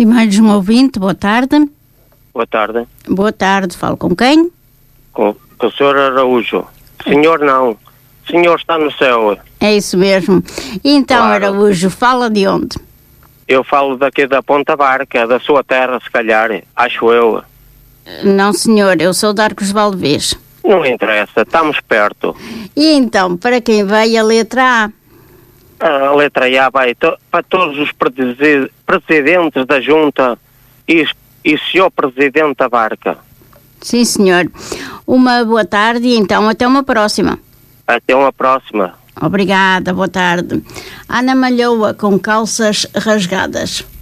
E mais um ouvinte, boa tarde. Boa tarde. Boa tarde, falo com quem? Com o Sr. Araújo. Senhor não. O senhor está no céu. É isso mesmo. E então, Claro. Araújo, fala de onde? Eu falo daqui da Ponta Barca, da sua terra, se calhar. Acho eu. Não, senhor, eu sou de Arcos de Valdevez. Não interessa, estamos perto. E então, para quem veio a letra A? A letra A vai para todos os presidentes da junta e senhor presidente da barca. Sim, senhor. Uma boa tarde e então até uma próxima. Até uma próxima. Obrigada, boa tarde. Ana Malhoa com calças rasgadas.